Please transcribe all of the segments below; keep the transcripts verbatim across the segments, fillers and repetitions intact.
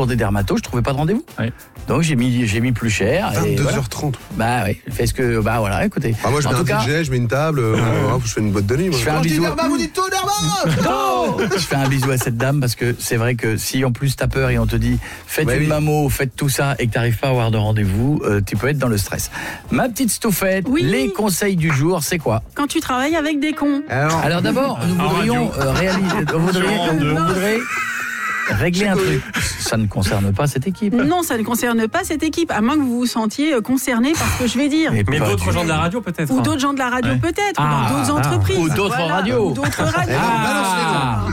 autour des dermatos, je trouvais pas de rendez-vous. Ouais. Donc j'ai mis, j'ai mis plus cher. vingt-deux heures trente. Voilà. Bah oui, fais ce que, bah voilà, écoutez. Ah, moi je en mets tout un cas, D J, je mets une table, euh, euh, je fais une boîte de nuit. Moi. Je fais un Quand je dis bisou. Derma, vous dites tout Derma. Non je fais un bisou à cette dame parce que c'est vrai que si en plus t'as peur et on te dit faites bah une oui. mammo, faites tout ça et que t'arrives pas à avoir de rendez-vous, euh, tu peux être dans le stress. Ma petite Stouffette, Oui. les conseils du jour, c'est quoi? Quand tu travailles avec des cons. Alors, Alors d'abord, nous En voudrions radio. euh, réaliser, on voudrait, on Non. voudrait régler un truc. Ça ne concerne pas cette équipe. Non, ça ne concerne pas cette équipe, à moins que vous vous sentiez euh, concerné par ce que je vais dire. Et Mais pas d'autres du gens tout. de la radio peut-être. Ou d'autres gens de la radio Ouais. peut-être, Ah, ou dans d'autres ah, entreprises. ou d'autres radios. Ou d'autres radios. Ah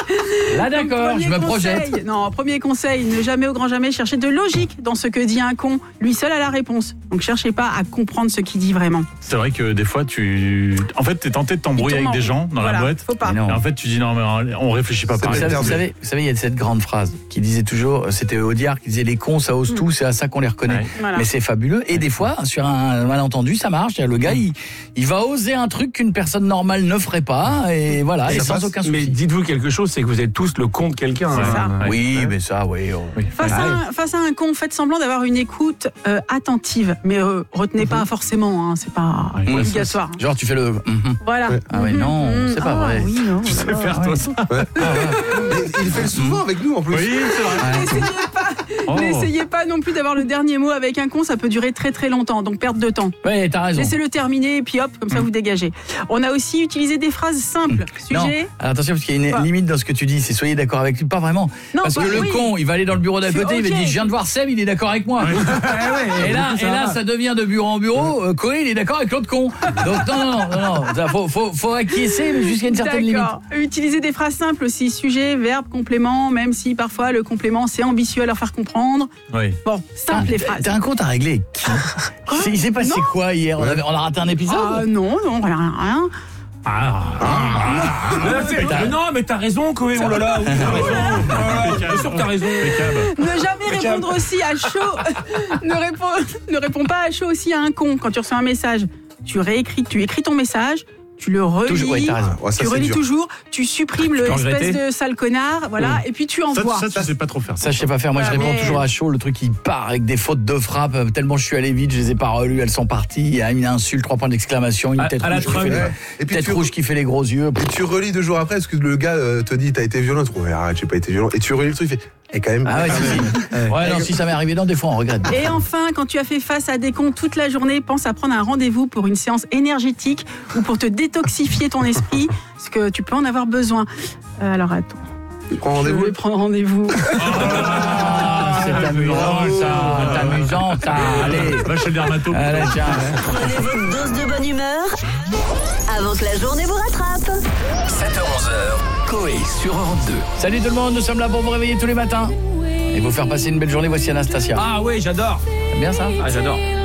là d'accord, Premier je me conseil, projette. Non, premier conseil, ne jamais au grand jamais chercher de logique dans ce que dit un con. Lui seul a la réponse. Donc cherchez pas à comprendre ce qu'il dit vraiment. C'est vrai que des fois tu en fait t'es tenté de t'embrouiller Il avec tourne des en rond. gens dans Voilà, la boîte. faut pas. Mais non. Et en fait tu dis non mais on réfléchit pas C'est Vous pareil. savez, terme. vous savez, vous savez, il y a cette grande phrase qui disait toujours, c'était Audiard qui disait les cons ça ose tout, c'est à ça qu'on les reconnaît. Ouais. Voilà. Mais c'est fabuleux et des fois sur un malentendu ça marche. Le gars il, il va oser un truc qu'une personne normale ne ferait pas et voilà et, Et ça sans passe. aucun Mais souci. dites-vous quelque chose, c'est que vous êtes tous le con de quelqu'un. C'est hein. ça. Ouais. Oui, mais ça, oui. oh. Face, à Ouais. un, face à un con, faites semblant d'avoir une écoute euh, attentive. Mais euh, retenez pas forcément, hein, c'est pas Ouais, ouais, obligatoire. Genre tu fais le. mhm. Voilà. Ouais. Ah ouais, non, c'est pas Ah, vrai. Oui, non, Tu sais voilà. faire toi ça. Ouais. Et il fait le souvent avec nous en plus. Oui c'est vrai. N'essayez pas, Oh. n'essayez pas non plus d'avoir le dernier mot avec un con, ça peut durer très très longtemps, donc perte de temps. Ouais, t'as raison. Laissez-le terminer et puis hop, comme ça vous dégagez. On a aussi utilisé des phrases simples. Non, Sujet. alors attention parce qu'il y a une Quoi limite dans ce que tu dis, c'est soyez d'accord avec lui, pas vraiment. Non, parce pas- que le oui. con, il va aller dans le bureau d'à Je suis côté, il va ok. dire je viens de voir Seb, il est d'accord avec moi. et là, et là, ça devient de bureau en bureau, euh, Coé, il est d'accord avec l'autre con. Donc non, non, non, non, non, ça, faut, faut, faut acquiescer, mais jusqu'à une certaine limite. D'accord. Utilisez des phrases simples aussi. Sujet, verbe, complément, même si parfois le complément c'est ambitieux à leur faire comprendre. Oui. Bon, simple les phrases. T'as un compte à régler avec qui? Il s'est passé Non. quoi hier? On, avait, on a raté un épisode? Ah non, non, rien, rien. Ah. Là, c'est- mais non, mais t'as raison, Coé. Oh là là, oui, t'as raison. Oh, bien sûr que t'as raison. Ne jamais répondre aussi à chaud. ne, réponds, ne réponds pas à chaud aussi à un con quand tu reçois un message. Tu réécris, tu écris ton message, tu le relis, Toujours, ouais, t'as raison. Ouais, ça, tu c'est relis dur. toujours, tu supprimes le peux espèce regretter. de sale connard, voilà, et puis tu Ça, envoies. ça tu sais pas trop faire. Ça, je sais pas faire. Moi, je Voilà, réponds mais- toujours à chaud. Le truc, il part avec des fautes de frappe. euh, Tellement je suis allé vite, je les ai pas relues. Elles sont parties. Il y a une insulte, trois points d'exclamation, une À- tête, à la rouge, qui fait, Trump. les- Ouais. Et puis tête tu- rouge qui fait les gros yeux. Et tu relis deux jours après, parce que le gars euh, te dit t'as été violent, tu dis ouais, arrête, j'ai pas été violent. Et tu relis le truc, il fait et quand même. Ah ouais, si, si. Ouais, non, si ça m'est arrivé dans des fois, on regrette. Et enfin, quand tu as fait face à des cons toute la journée, pense à prendre un rendez-vous pour une séance énergétique ou pour te détoxifier ton esprit, parce que tu peux en avoir besoin. Euh, alors attends, Tu prends je rendez-vous. vais prendre rendez-vous. Ah, c'est amusant, ça. C'est amusant, ça. Allez. Va chez le dermato. Allez, tiens. Prenez votre dose de bonne humeur avant que la journée vous rattrape. sept heures onze, Coé sur Europe deux. Salut tout le monde, nous sommes là pour vous réveiller tous les matins et vous faire passer une belle journée. Voici Anastasia. Ah ouais, j'adore. T'aimes bien ça? Ah, j'adore.